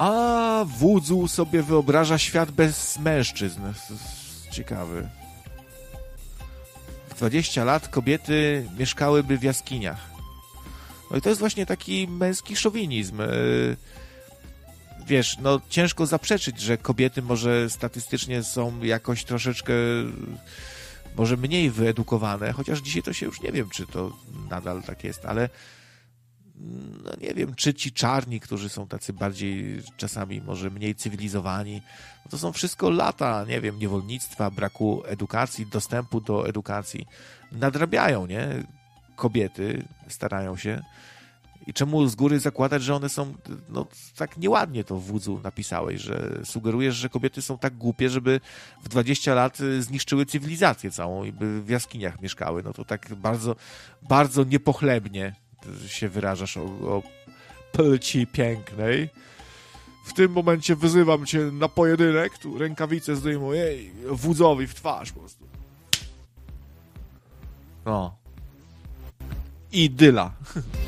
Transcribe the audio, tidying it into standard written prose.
A wódzu sobie wyobraża świat bez mężczyzn. Ciekawy. W 20 lat kobiety mieszkałyby w jaskiniach. No i to jest właśnie taki męski szowinizm. Wiesz, no ciężko zaprzeczyć, że kobiety może statystycznie są jakoś troszeczkę może mniej wyedukowane, chociaż dzisiaj to się już nie wiem, czy to nadal tak jest, ale no nie wiem, czy ci czarni, którzy są tacy bardziej czasami może mniej cywilizowani, no to są wszystko lata, nie wiem, niewolnictwa, braku edukacji, dostępu do edukacji. Nadrabiają, nie? Kobiety starają się. I czemu z góry zakładać, że one są, no tak nieładnie to wódzu napisałeś, że sugerujesz, że kobiety są tak głupie, żeby w 20 lat zniszczyły cywilizację całą i by w jaskiniach mieszkały. No to tak bardzo, bardzo niepochlebnie się wyrażasz o płci pięknej. W tym momencie wyzywam cię na pojedynek, tu rękawice zdejmuję i wódzowi w twarz po prostu. No. Idyla.